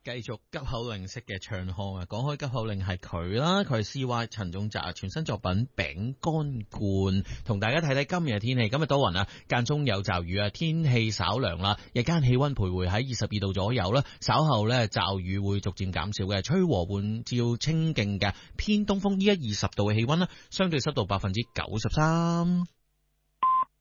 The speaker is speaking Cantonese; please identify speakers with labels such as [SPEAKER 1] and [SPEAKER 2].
[SPEAKER 1] 繼續急口令式嘅唱腔啊！講開急口令係佢啦，佢係 CY 陳仲澤全新作品餅乾罐，同大家睇睇今日嘅天氣。今日多雲啊，間中有驟雨啊，天氣稍涼啦，日間氣溫徘徊喺22度左右啦。稍後咧驟雨會逐漸減少嘅，吹和緩至清勁嘅偏東風。依家20度嘅氣溫啦，相對濕度93%。